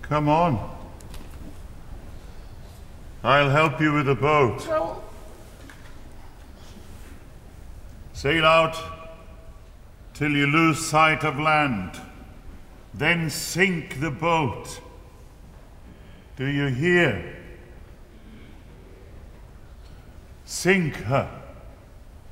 Come on. I'll help you with the boat. Well, sail out till you lose sight of land. Then sink the boat. Do you hear? Sink her.